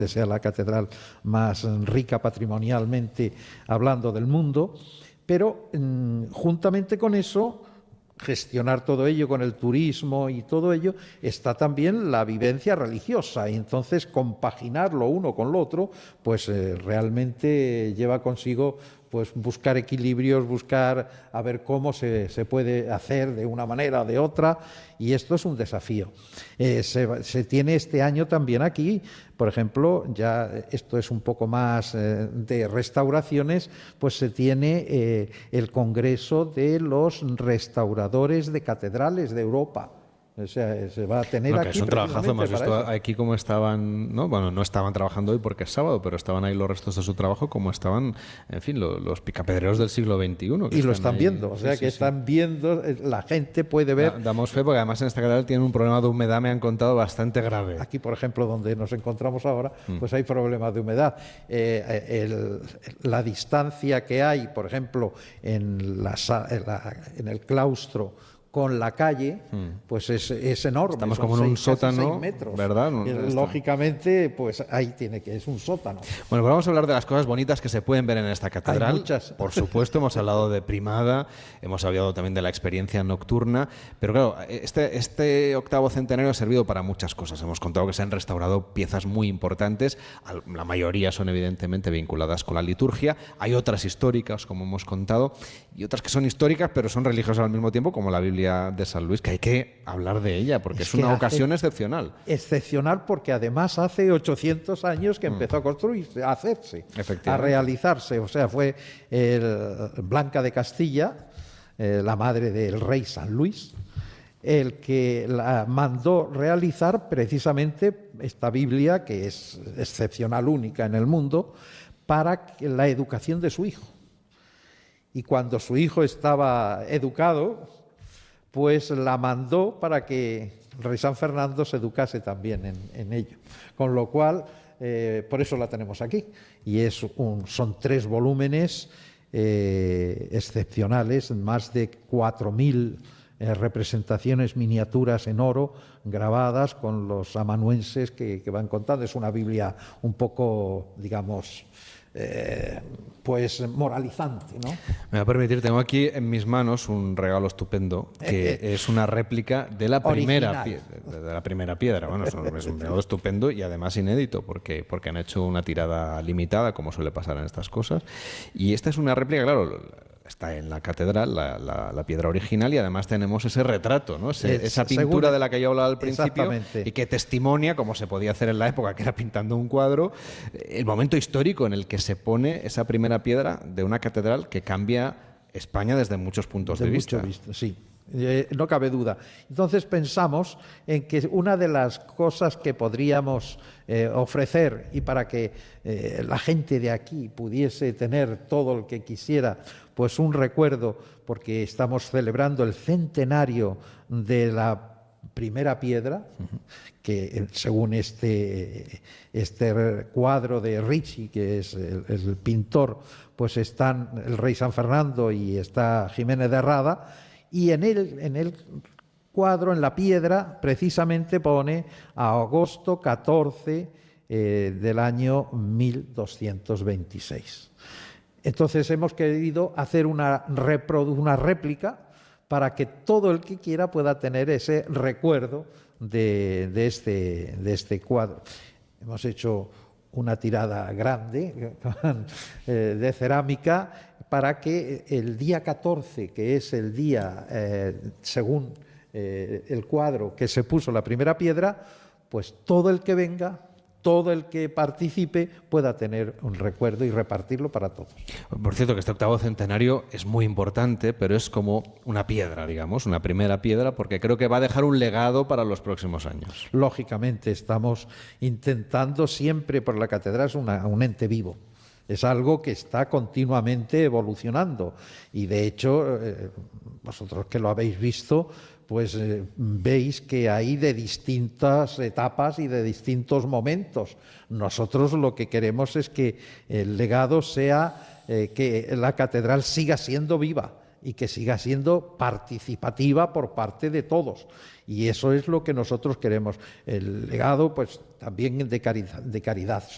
sea la catedral más rica patrimonialmente hablando del mundo, pero juntamente con eso, gestionar todo ello con el turismo y todo ello, está también la vivencia religiosa, y entonces compaginar lo uno con lo otro, pues realmente lleva consigo pues buscar equilibrios, buscar a ver cómo se puede hacer de una manera o de otra, y esto es un desafío. Se tiene este año también aquí, por ejemplo, ya esto es un poco más de restauraciones, pues se tiene el Congreso de los Restauradores de Catedrales de Europa. O sea, se va a tener que aquí. Es un trabajazo, hemos visto eso. aquí cómo estaban, ¿no? Bueno, no estaban trabajando hoy porque es sábado, pero estaban ahí los restos de su trabajo, como estaban, en fin, los picapedreros del siglo XXI. Y lo están viendo, o sea, que están viendo, la gente puede ver. Damos fe, porque además en esta catedral tienen un problema de humedad, me han contado, bastante grave. Aquí, por ejemplo, donde nos encontramos ahora, pues hay problemas de humedad. La distancia que hay, por ejemplo, en el claustro con la calle, pues es enorme. Estamos como en un sótano, 6 metros, ¿verdad? Lógicamente, pues ahí es un sótano. Bueno, pues vamos a hablar de las cosas bonitas que se pueden ver en esta catedral. Hay muchas. Por supuesto, hemos hablado de Primada, hemos hablado también de la experiencia nocturna, pero claro, este octavo centenario ha servido para muchas cosas. Hemos contado que se han restaurado piezas muy importantes, la mayoría son evidentemente vinculadas con la liturgia, hay otras históricas, como hemos contado, y otras que son históricas, pero son religiosas al mismo tiempo, como la Biblia de San Luis, que hay que hablar de ella, porque es una ocasión excepcional. Excepcional, porque además hace 800 años que empezó a construirse, a hacerse, a realizarse. O sea, fue Blanca de Castilla, la madre del rey San Luis, el que la mandó realizar precisamente esta Biblia, que es excepcional, única en el mundo, para la educación de su hijo. Y cuando su hijo estaba educado, pues la mandó para que el rey San Fernando se educase también en ello. Con lo cual, por eso la tenemos aquí. Y son 3 volúmenes excepcionales, más de 4.000 representaciones miniaturas en oro grabadas con los amanuenses que van contando. Es una Biblia un poco, digamos, pues moralizante, ¿no? Me va a permitir, tengo aquí en mis manos un regalo estupendo que es una réplica de la primera piedra. Bueno, es un regalo estupendo y además inédito porque han hecho una tirada limitada, como suele pasar en estas cosas. Y esta es una réplica, claro, está en la catedral, la piedra original, y además tenemos ese retrato, ¿no? Esa pintura de la que yo hablaba al principio y que testimonia, como se podía hacer en la época, que era pintando un cuadro, el momento histórico en el que se pone esa primera piedra de una catedral que cambia España desde muchos puntos de vista. Sí. No cabe duda. Entonces pensamos en que una de las cosas que podríamos ofrecer, y para que la gente de aquí pudiese tener todo lo que quisiera, pues un recuerdo, porque estamos celebrando el centenario de la primera piedra, que según este cuadro de Ricci, que es el pintor, pues están el rey San Fernando y está Jiménez de Rada. Y en el cuadro, en la piedra, precisamente pone a agosto 14 del año 1226. Entonces hemos querido hacer una réplica para que todo el que quiera pueda tener ese recuerdo de este cuadro. Hemos hecho una tirada grande de cerámica para que el día 14, que es el día, según el cuadro que se puso la primera piedra, pues todo el que venga, todo el que participe pueda tener un recuerdo y repartirlo para todos. Por cierto, que este octavo centenario es muy importante, pero es como una piedra, digamos, una primera piedra, porque creo que va a dejar un legado para los próximos años. Lógicamente, estamos intentando siempre, por la catedral es un ente vivo. Es algo que está continuamente evolucionando y, de hecho, vosotros que lo habéis visto, pues veis que hay de distintas etapas y de distintos momentos. Nosotros lo que queremos es que el legado sea que la catedral siga siendo viva y que siga siendo participativa por parte de todos. Y eso es lo que nosotros queremos. El legado, pues también de caridad